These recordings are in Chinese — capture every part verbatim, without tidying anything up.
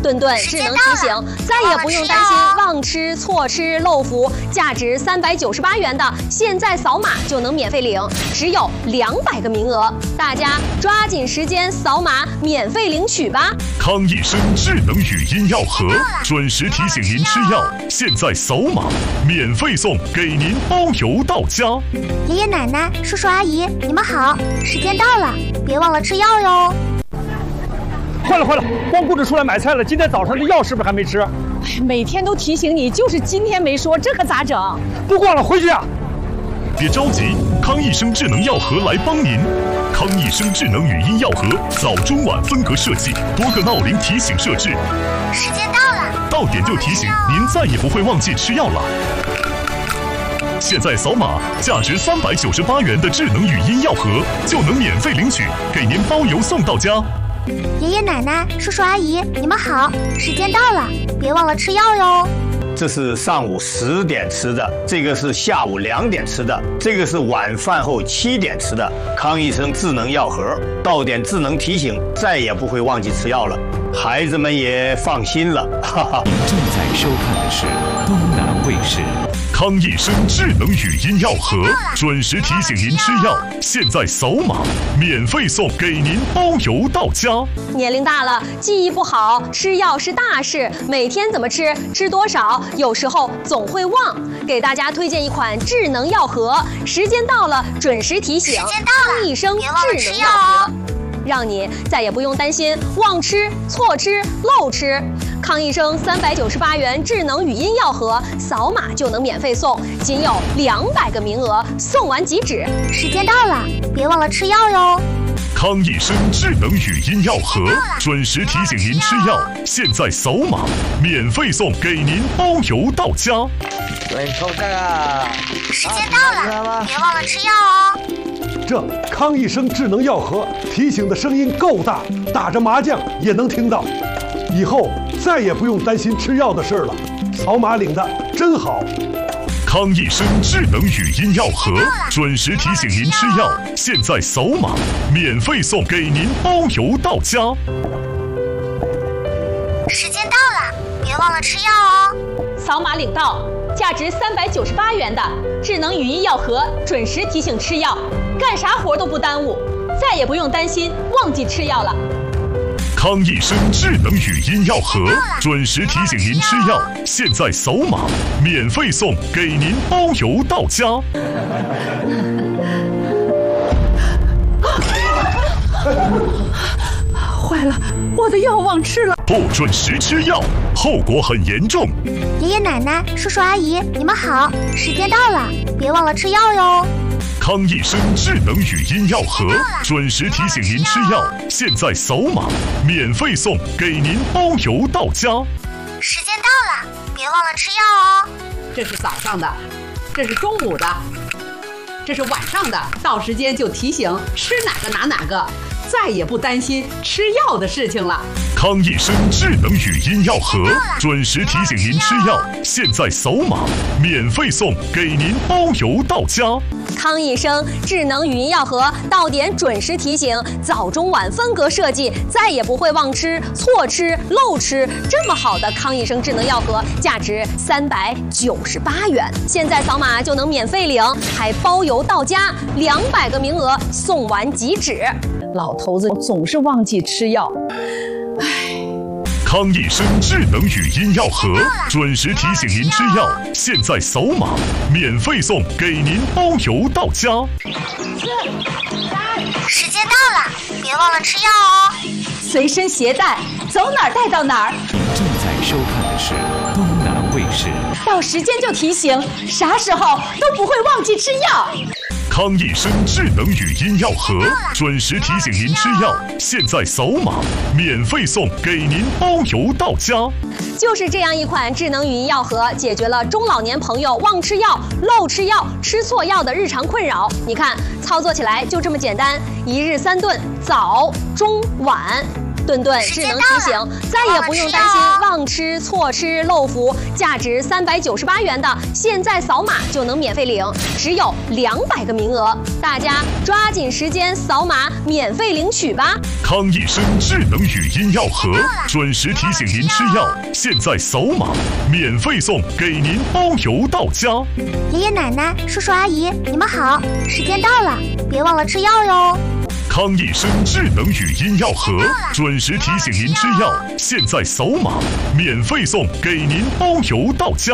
顿顿智能提醒，再也不用担心忘吃、错吃、漏服。价值三百九十八元的，现在扫码就能免费领，只有两百个名额，大家抓紧时间扫码免费领取吧！ 康益生智能语音药盒，准时提醒您吃药，现在扫码免费送，给您包邮到家。 爷爷奶奶、叔叔阿姨，你们好，时间到了，别忘了吃药哟。 坏了坏了，光顾着出来买菜了，今天早上的药是不是还没吃？ 每天都提醒你，就是今天没说，这可咋整？ 不逛了，回去啊！ 别着急，康益生智能药盒来帮您。康益生智能语音药盒，早中晚分隔设计，多个闹铃提醒设置。 时间到了， 到点就提醒，您再也不会忘记吃药了。现在扫码，价值三百九十八元的智能语音药盒就能免费领取，给您包邮送到家。 爷爷奶奶、叔叔阿姨，你们好，时间到了，别忘了吃药哟。 这是上午十点吃的，这个是下午两点吃的，这个是晚饭后七点吃的。康益生智能药盒，到点智能提醒，再也不会忘记吃药了，孩子们也放心了。哈哈。 你正在收看的是东南卫视。 康益生智能语音药盒，准时提醒您吃药，现在扫码免费送，给您包邮到家。 年龄大了，记忆不好，吃药是大事，每天怎么吃，吃多少，有时候总会忘。给大家推荐一款智能药盒，时间到了准时提醒。 时间到了， 康益生智能药盒，让你再也不用担心忘吃、错吃、漏吃。康益生三百九十八元智能语音药盒，扫码就能免费送，仅有两百个名额，送完即止。 时间到了，别忘了吃药哟。 康益生智能语音药盒，准时提醒您吃药，现在扫码免费送，给您包邮到家。 喂，扣这个。 时间到了，别忘了吃药哦。 这康益生智能药盒提醒的声音够大，打着麻将也能听到。以后再也不用担心吃药的事了，扫码领的真好。 康益生智能语音药盒，准时提醒您吃药，现在扫码免费送，给您包邮到家。 时间到了，别忘了吃药哦。 扫码领到，价值三百九十八元的智能语音药盒，准时提醒吃药，干啥活都不耽误，再也不用担心忘记吃药了。 康益生智能语音药盒，准时提醒您吃药，现在扫码免费送，给您包邮到家。 坏了，我的药忘吃了。 不准时吃药，后果很严重。 爷爷奶奶、叔叔阿姨，你们好，时间到了，别忘了吃药哟。 康益生智能语音药盒，准时提醒您吃药，现在扫码免费送，给您包邮到家。 时间到了，别忘了吃药哦。 这是早上的，这是中午的，这是晚上的，到时间就提醒吃哪个拿哪个，再也不担心吃药的事情了。 康益生智能语音药盒，准时提醒您吃药，现在扫码免费送，给您包邮到家。 康益生智能语音药盒，到点准时提醒，早中晚分隔设计，再也不会忘吃、错吃、漏吃。这么好的康益生智能药盒，价值三百九十八元，现在扫码就能免费领，还包邮到家，两百个名额，送完即止。 老头子总是忘记吃药，唉。 康益生智能语音药盒，准时提醒您吃药，现在扫码免费送，给您包邮到家。 时间到了，别忘了吃药哦。 随身携带，走哪儿带到哪儿。 你正在收看的是东南卫视。 到时间就提醒，啥时候都不会忘记吃药。 康益生智能语音药盒，准时提醒您吃药，现在扫码免费送，给您包邮到家。 就是这样一款智能语音药盒，解决了中老年朋友忘吃药、漏吃药、吃错药的日常困扰。你看，操作起来就这么简单，一日三顿，早、中、晚。 顿顿智能提醒，再也不用担心忘吃、错吃、漏服。价值三百九十八元的，现在扫码就能免费领，只有两百个名额，大家抓紧时间扫码免费领取吧。 康益生智能语音药盒，准时提醒您吃药，现在扫码免费送，给您包邮到家。 爷爷奶奶、叔叔阿姨，你们好，时间到了，别忘了吃药哟。 康益生智能语音药盒，准时提醒您吃药，现在扫码免费送，给您包邮到家。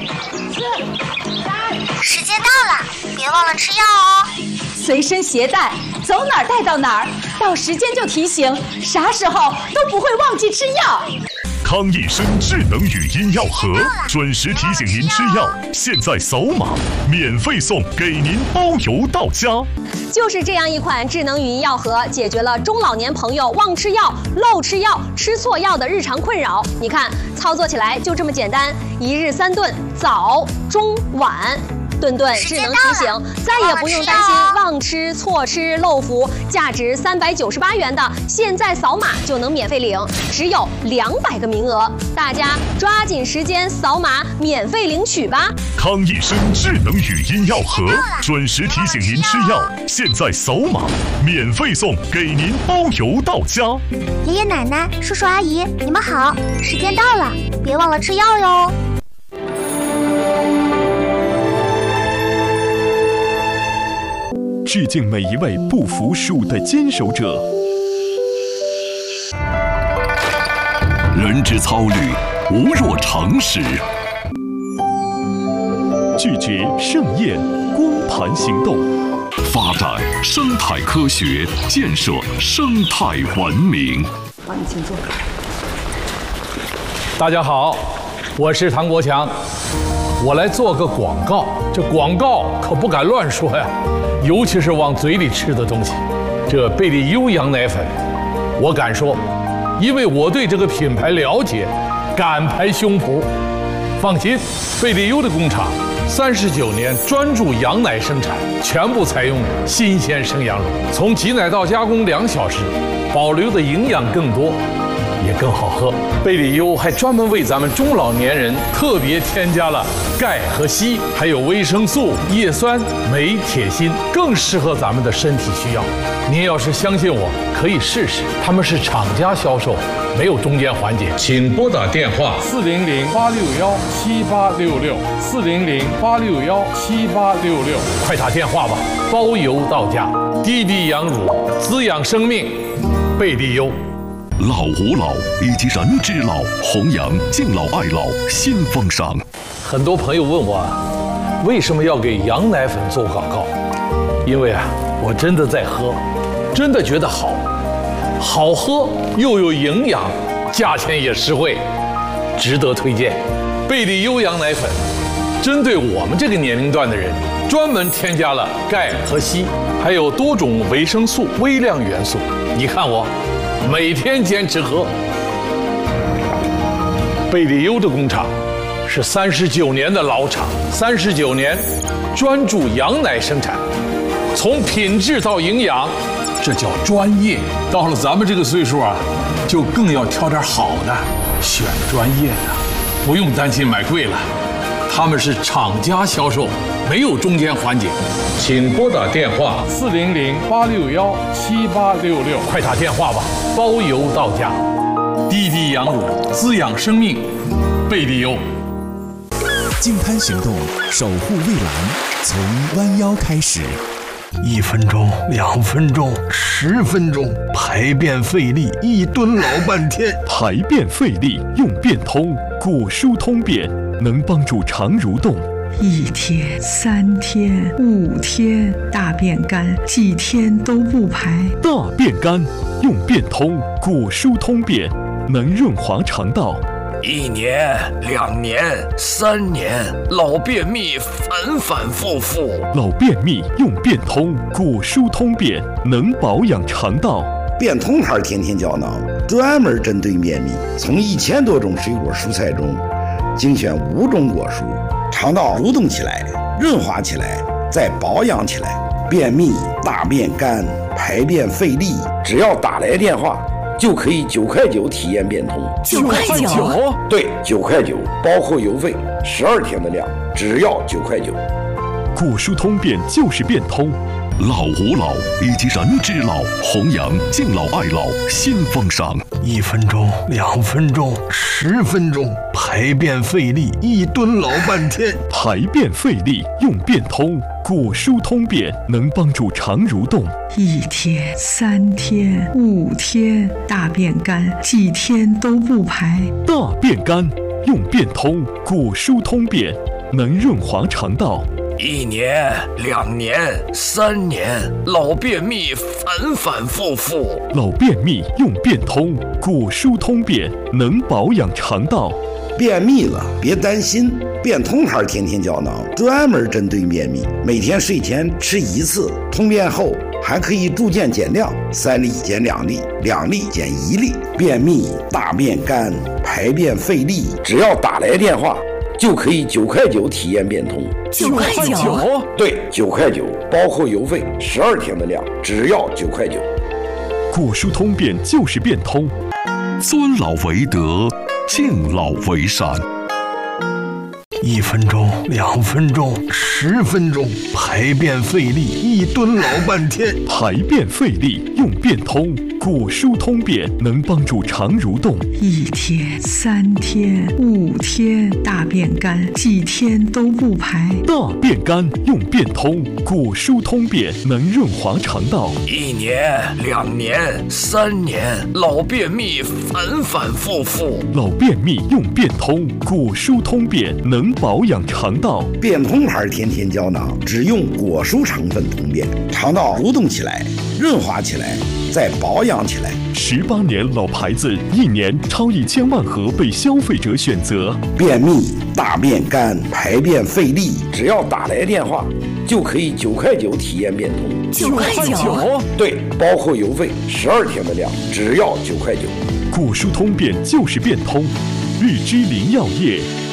时间到了，别忘了吃药哦。 随身携带，走哪儿带到哪儿，到时间就提醒，啥时候都不会忘记吃药。 康益生智能语音药盒，准时提醒您吃药，现在扫码免费送，给您包邮到家。 就是这样一款智能语音药盒，解决了中老年朋友忘吃药、漏吃药、吃错药的日常困扰。你看，操作起来就这么简单，一日三顿，早、中、晚。顿顿智能提醒，再也不用担心忘吃、错吃、漏服。价值三百九十八元的，现在扫码就能免费领，只有两百个名额，大家抓紧时间扫码免费领取吧。 康益生智能语音药盒，准时提醒您吃药，现在扫码免费送，给您包邮到家。 爷爷奶奶、叔叔阿姨，你们好，时间到了，别忘了吃药哟。 致敬每一位不服输的坚守者。 人之操虑，无若常识。 拒绝盛宴，光盘行动。 发展生态科学，建设生态文明。 好，你请坐。 大家好，我是唐国强，我来做个广告。这广告可不敢乱说呀。尤其是往嘴里吃的东西，这贝利优羊奶粉，我敢说，因为我对这个品牌了解，敢拍胸脯。放心，贝利优的工厂三十九年专注羊奶生产，全部采用新鲜生羊乳，从挤奶到加工两小时，保留的营养更多，也更好喝。贝利优还专门为咱们中老年人特别添加了钙和硒，还有维生素、叶酸、镁、铁、锌，更适合咱们的身体需要。您要是相信我，可以试试。他们是厂家销售，没有中间环节。请拨打电话四零零八六幺七八六六四零零八六幺七八六六，快打电话吧，包邮到家。滴滴羊乳，滋养生命，贝利优。 老吾老以及人之老，弘扬敬老爱老新风尚。 很多朋友问我，为什么要给羊奶粉做广告？因为啊，我真的在喝，真的觉得好，好喝又有营养，价钱也实惠，值得推荐。贝利优羊奶粉，针对我们这个年龄段的人，专门添加了钙和硒，还有多种维生素、微量元素。你看我。每天坚持喝。贝利优的工厂是三十九年的老厂，三十九年专注羊奶生产，从品质到营养，这叫专业。到了咱们这个岁数啊，就更要挑点好的，选专业的，不用担心买贵了。他们是厂家销售，没有中间环节。请拨打电话四零零八六幺七八六六，快打电话吧，包邮到家。滴滴羊乳，滋养生命，贝利优。 净滩行动，守护蔚蓝，从弯腰开始。 一分钟，两分钟，十分钟，排便费力，一蹲老半天。 排便费力用便通，果蔬通便，能帮助肠蠕动。 一天、三天、五天，大便干，几天都不排。 大便干用便通，果蔬通便，能润滑肠道。 一年、两年、三年，老便秘反反复复。 老便秘用便通，果蔬通便，能保养肠道。 便通牌天天胶囊专门针对便秘，从一千多种水果蔬菜中精选五种果蔬，肠道蠕动起来，润滑起来，再保养起来。便秘、大便干、排便费力，只要打来电话， 就可以九块九体验变通。 九块九？ 对，九块九，包括邮费，十二天的量，只要九块九。 果蔬通便就是变通。 老吾老以及人之老，弘扬敬老爱老新风尚。 一分钟、两分钟、十分钟，排便费力，一蹲老半天。 排便费力用变通，果蔬通便能帮助肠蠕动。 一天、三天、五天，大便干，几天都不排。 大便干用变通，果蔬通便能润滑肠道。 一年、两年、三年，老便秘反反复复。 老便秘用变通，果蔬通便能保养肠道。 便秘了别担心，变通牌天天胶囊专门针对便秘，每天睡前吃一次，通便后还可以逐渐减量，三粒减两粒，两粒减一粒。便秘、大便干、排便费力，只要打来电话就可以九块九体验变通。 九块九？ 对，九块九，包括邮费，十二天的量，只要九块九。 果蔬通便就是变通。 尊老为德，敬老为善。 一分钟、两分钟、十分钟，排便费力，一蹲老半天。 排便费力用变通，果蔬通便能帮助肠蠕动。 一天、三天、五天，大便干，几天都不排。 大便干用变通，果蔬通便能润滑肠道。 一年、两年、三年，老便秘反反复复。 老便秘用变通，果蔬通便能保养肠道。 变通牌天天胶囊只用果蔬成分通便，肠道蠕动起来，润滑起来，再保养起来。 十八年老牌子，一年超一千万盒被消费者选择。 便秘、大便干、排便费力，只要打来电话就可以九块九体验变通。 九块九？ 对，包括邮费，十二天的量，只要九块九。 果蔬通便就是变通，日之林药业